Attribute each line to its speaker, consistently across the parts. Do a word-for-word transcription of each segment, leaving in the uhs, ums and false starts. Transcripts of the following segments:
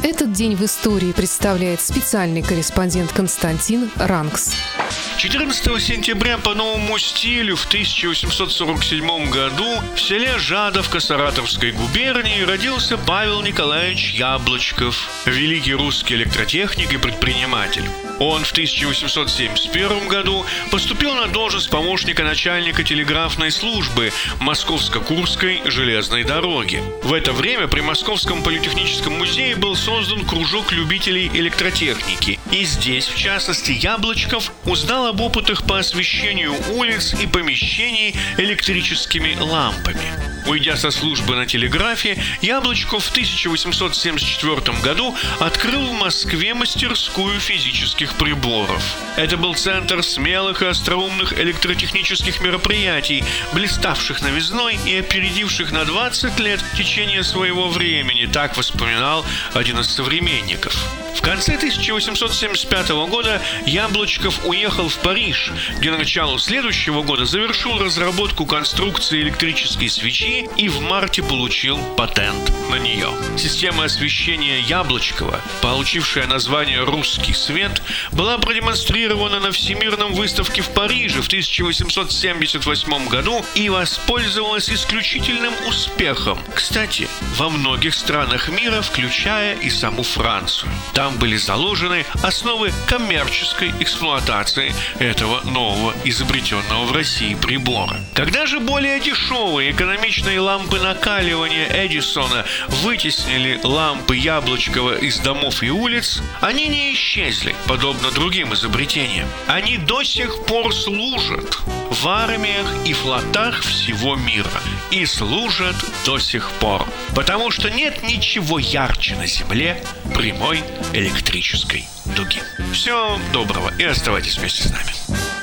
Speaker 1: Этот день в истории представляет специальный корреспондент Константин Ранкс.
Speaker 2: четырнадцатого сентября по новому стилю в тысяча восемьсот сорок седьмом году в селе Жадовка Саратовской губернии родился Павел Николаевич Яблочков, великий русский электротехник и предприниматель. Он в тысяча восемьсот семьдесят первом году поступил на должность помощника начальника телеграфной службы Московско-Курской железной дороги. В это время при Московском политехническом музее был создан кружок любителей электротехники. И здесь, в частности, Яблочков узнал об опытах по освещению улиц и помещений электрическими лампами. Уйдя со службы на телеграфе, Яблочков в тысяча восемьсот семьдесят четвёртом году открыл в Москве мастерскую физических приборов. Это был центр смелых и остроумных электротехнических мероприятий, блиставших новизной и опередивших на двадцать лет течение своего времени, так вспоминал один из современников. В конце тысяча восемьсот семьдесят пятого года Яблочков уехал в Париж, где к началу следующего года завершил разработку конструкции электрической свечи и в марте получил патент на нее. Система освещения Яблочкова, получившая название «Русский свет», была продемонстрирована на Всемирном выставке в Париже в тысяча восемьсот семьдесят восьмом году и воспользовалась исключительным успехом. Кстати, во многих странах мира, включая и саму Францию. Там были заложены основы коммерческой эксплуатации этого нового изобретенного в России прибора. Когда же более дешевые экономичные лампы накаливания Эдисона вытеснили лампы Яблочкова из домов и улиц, они не исчезли, подобно другим изобретениям. Они до сих пор служат в армиях и флотах всего мира. И служат до сих пор. Потому что нет ничего ярче на Земле прямой электрической дуги. Всего доброго и оставайтесь вместе с нами.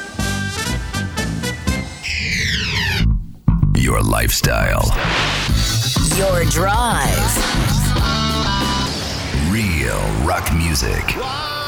Speaker 3: Your lifestyle.
Speaker 4: Your drive.
Speaker 3: Real rock music.